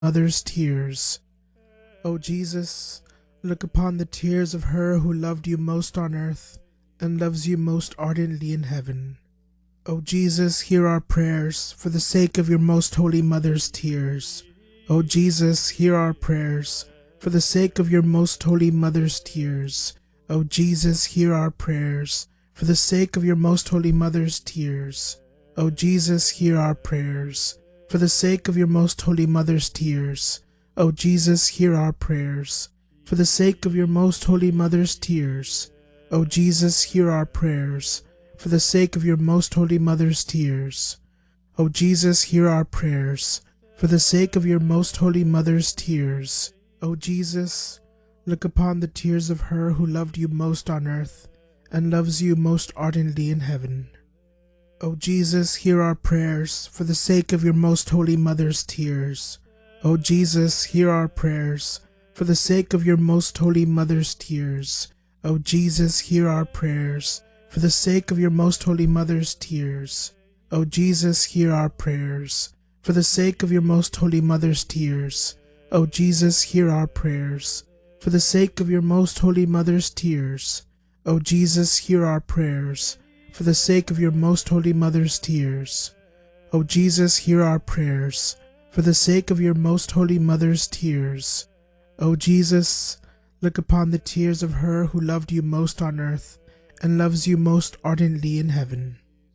mother's tears. O Jesus, look upon the tears of her who loved you most on earth and loves you most ardently in heaven. O Jesus, hear our prayers for the sake of your most holy mother's tears. O Jesus, hear our prayers for the sake of your most holy mother's tears. O Jesus, hear our prayers for the sake of your most holy mother's tears. O Jesus, hear our prayers for the sake of your most holy mother's tears. O Jesus, hear our prayers for the sake of your most holy mother's tears. O Jesus, hear our prayers for the sake of your most holy mother's tears. O Jesus, hear our prayers for the sake of your most holy mother's tears. O Jesus, look upon the tears of her who loved you most on earth and loves you most ardently in heaven. O Jesus, hear our prayers for the sake of your most holy mother's tears. O Jesus, hear our prayers for the sake of your most holy mother's tears. O Jesus, hear our prayers for the sake of your most holy mother's tears. O Jesus, hear our prayers for the sake of your most holy mother's tears. O Jesus, hear our prayers for the sake of your most holy mother's tears. O Jesus, hear our prayers for the sake of your most holy mother's tears. O Jesus, hear our prayers for the sake of your most holy mother's tears. O Jesus, look upon the tears of her who loved you most on earth and loves you most ardently in heaven.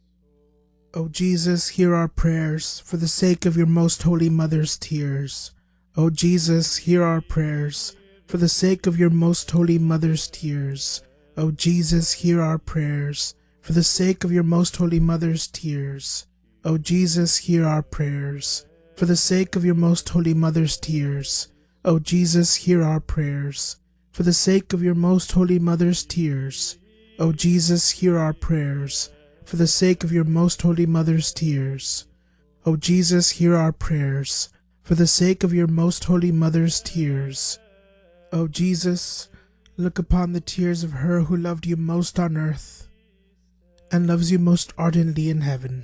O Jesus, hear our prayers for the sake of your most holy mother's tears. O Jesus, hear our prayers for the sake of your most holy mother's tears. O Jesus, hear our prayers for the sake of your most holy mother's tears. O Jesus, hear our prayers for the sake of your most holy mother's tears. O Jesus, hear our prayers for the sake of your most holy mother's tears. O Jesus, hear our prayers for the sake of your most holy mother's tears. O Jesus, hear our prayers for the sake of your most holy mother's tears. O Jesus, look upon the tears of her who loved you most on earth and loves you most ardently in heaven.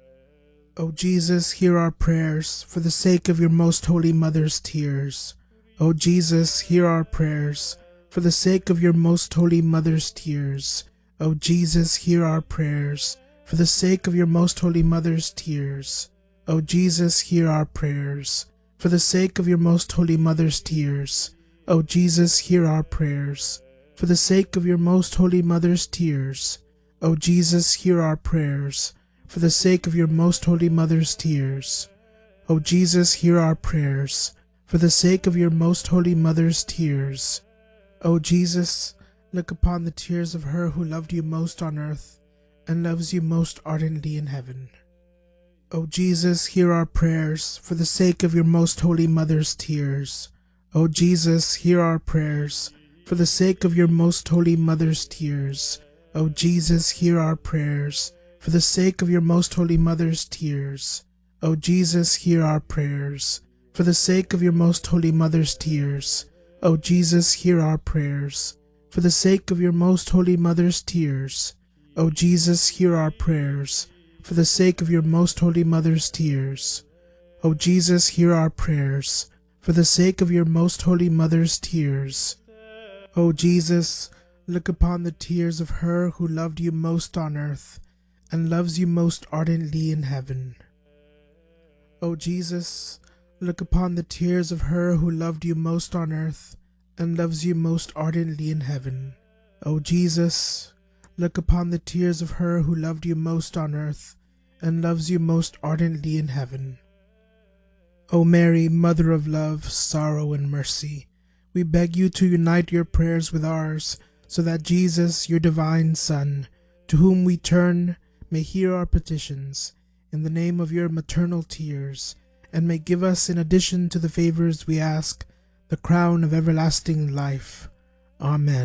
O Jesus, hear our prayers for the sake of your most holy mother's tears. O Jesus, hear our prayers for the sake of your most holy mother's tears. O Jesus, hear our prayers for the sake of your most holy mother's tears. O Jesus, hear our prayers for the sake of your most holy mother's tears. O Jesus, hear our prayers for the sake of your most holy mother's tears. O Jesus, hear our prayers for the sake of your most holy mother's tears. O Jesus, hear our prayers for the sake of your most holy mother's tears. O Jesus, look upon the tears of her who loved you most on earth and loves you most ardently in heaven. O Jesus, hear our prayers for the sake of your most holy mother's tears. O Jesus, hear our prayers for the sake of your most holy mother's tears. O Jesus, hear our prayers for the sake of your most holy mother's tears. O Jesus, hear our prayers for the sake of your most holy mother's tears. O Jesus, hear our prayers for the sake of your most holy mother's tears. O Jesus, hear our prayers for the sake of your most holy mother's tears. O Jesus, hear our prayers for the sake of your most holy mother's tears. O Jesus, look upon the tears of her who loved you most on earth and loves you most ardently in heaven. O Jesus, look upon the tears of her who loved you most on earth and loves you most ardently in heaven. O Jesus, look upon the tears of her who loved you most on earth and loves you most ardently in heaven. O Mary, Mother of Love, Sorrow, and Mercy, we beg you to unite your prayers with ours, so that Jesus, your divine Son, to whom we turn, may hear our petitions in the name of your maternal tears, and may give us, in addition to the favors we ask, the crown of everlasting life. Amen.